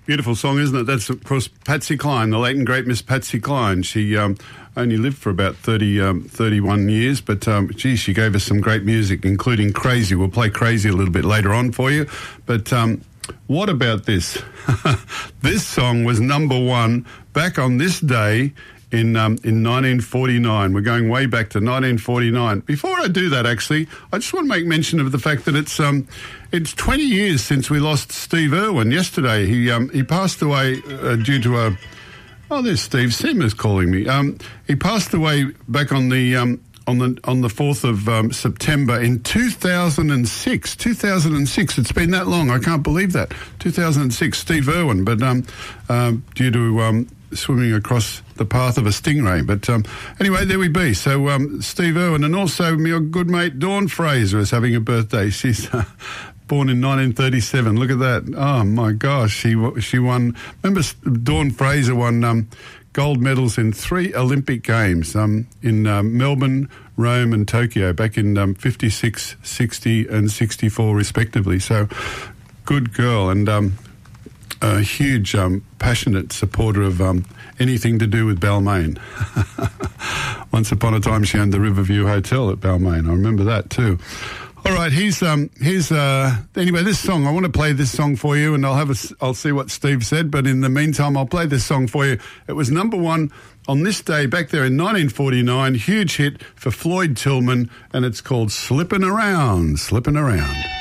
Beautiful song, isn't it? That's, of course, Patsy Cline, the late and great Miss Patsy Cline. She only lived for about 31 years, but, gee, she gave us some great music, including Crazy. We'll play Crazy a little bit later on for you. But what about this? This song was number one back on this day in 1949. We're going way back to 1949. Before I do that, actually, I just want to make mention of the fact that it's 20 years since we lost Steve Irwin. Yesterday, he passed away due to a... Oh, there's Steve Simmers calling me. He passed away back on the 4th of September in 2006. 2006. It's been that long. I can't believe that. 2006. Steve Irwin, but due to swimming across the path of a stingray. But anyway, there we be. So Steve Irwin, and also my good mate Dawn Fraser is having a birthday. She's born in 1937. Look at that. Oh my gosh, she won. Remember, Dawn Fraser won gold medals in 3 Olympic Games in Melbourne, Rome and Tokyo back in 56, 60 and 64 respectively. So good girl, and a huge passionate supporter of anything to do with Balmain. Once upon a time she owned the Riverview Hotel at Balmain. I remember that too. All right, anyway, this song, I want to play this song for you, and I'll see what Steve said, but in the meantime, I'll play this song for you. It was number one on this day back there in 1949, huge hit for Floyd Tillman, and it's called Slippin' Around, Slippin' Around.